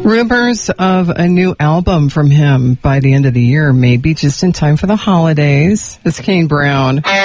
Rumors of a new album from him by the end of the year, maybe just in time for the holidays. It's Kane Brown. 98.3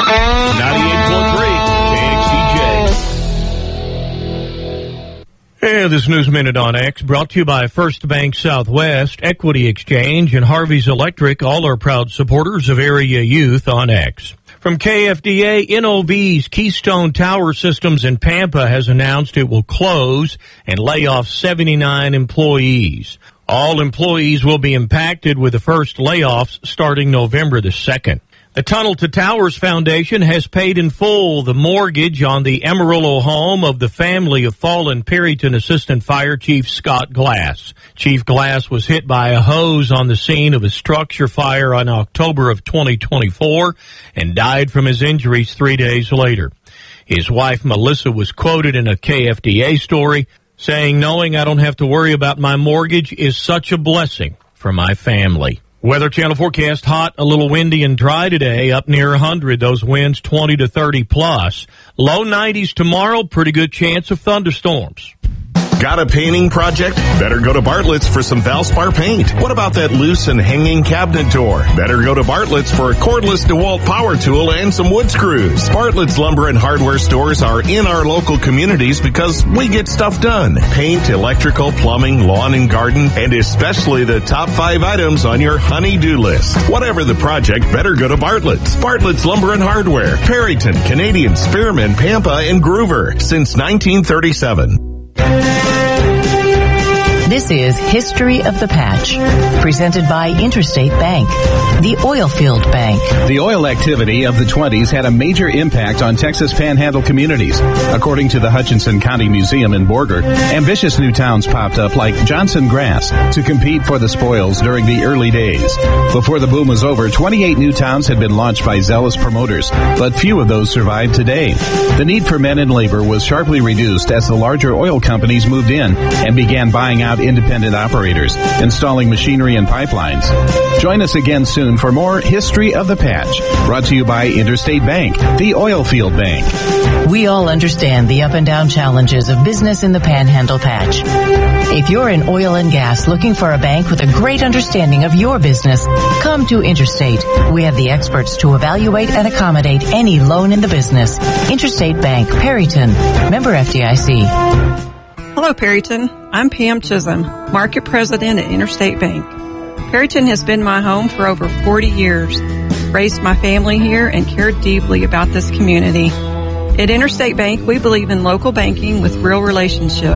KXTJ. And this News Minute on X brought to you by First Bank Southwest, Equity Exchange, and Harvey's Electric, all are proud supporters of area youth on X. From KFDA, NOV's Keystone Tower Systems in Pampa has announced it will close and lay off 79 employees. All employees will be impacted with the first layoffs starting November the 2nd. The Tunnel to Towers Foundation has paid in full the mortgage on the Amarillo home of the family of fallen Perryton Assistant Fire Chief Scott Glass. Chief Glass was hit by a hose on the scene of a structure fire on October of 2024 and died from his injuries 3 days later. His wife, Melissa, was quoted in a KFDA story saying, "Knowing I don't have to worry about my mortgage is such a blessing for my family." Weather Channel forecast: hot, a little windy and dry today, up near 100. Those winds 20 to 30 plus. Low 90s tomorrow, pretty good chance of thunderstorms. Got a painting project? Better go to Bartlett's for some Valspar paint. What about that loose and hanging cabinet door? Better go to Bartlett's for a cordless DeWalt power tool and some wood screws. Bartlett's Lumber and Hardware stores are in our local communities because we get stuff done. Paint, electrical, plumbing, lawn and garden, and especially the top 5 items on your honey-do list. Whatever the project, better go to Bartlett's. Bartlett's Lumber and Hardware. Perryton, Canadian, Spearman, Pampa, and Groover since 1937. This is History of the Patch, presented by Interstate Bank, the Oilfield Bank. The oil activity of the 20s had a major impact on Texas Panhandle communities. According to the Hutchinson County Museum in Borger, ambitious new towns popped up like Johnson Grass to compete for the spoils during the early days. Before the boom was over, 28 new towns had been launched by zealous promoters, but few of those survived today. The need for men and labor was sharply reduced as the larger oil companies moved in and began buying out independent operators, installing machinery and pipelines. Join us again soon for more History of the Patch, brought to you by Interstate Bank, the Oilfield Bank. We all understand the up and down challenges of business in the Panhandle Patch. If you're in oil and gas looking for a bank with a great understanding of your business, come to Interstate. We have the experts to evaluate and accommodate any loan in the business. Interstate Bank, Perryton, member FDIC. Hello, Perryton. I'm Pam Chisholm, Market President at Interstate Bank. Perryton has been my home for over 40 years, raised my family here, and cared deeply about this community. At Interstate Bank, we believe in local banking with real relationships.